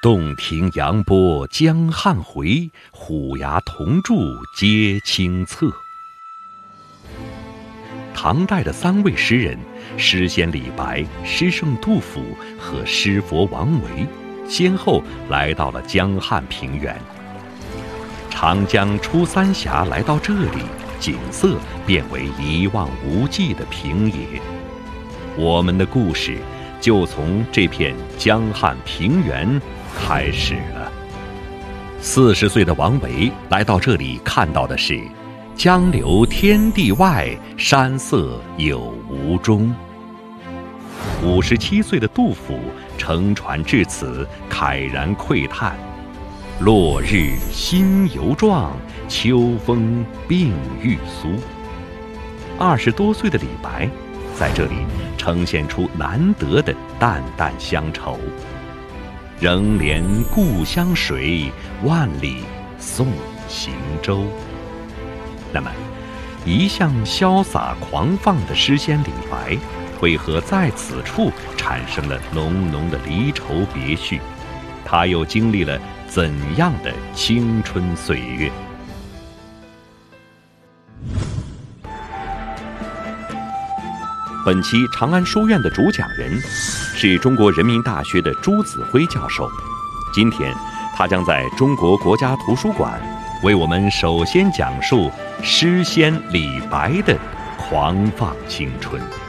洞庭扬波江汉回，虎牙铜柱皆清侧。唐代的3位诗人，诗仙李白、诗圣杜甫和诗佛王维，先后来到了江汉平原。长江出三峡来到这里，景色变为一望无际的平野。我们的故事就从这片江汉平原开始了。40岁的王维来到这里，看到的是江流天地外，山色有无中。57岁的杜甫乘船至此，慨然喟叹：落日新犹壮，秋风病欲苏。20多岁的李白在这里呈现出难得的淡淡乡愁。仍怜故乡水，万里送行舟。那么，一向潇洒狂放的诗仙李白，为何在此处产生了浓浓的离愁别绪？他又经历了怎样的青春岁月？本期长安书院的主讲人是中国人民大学的朱子辉教授。今天，他将在中国国家图书馆为我们首先讲述诗仙李白的狂放青春。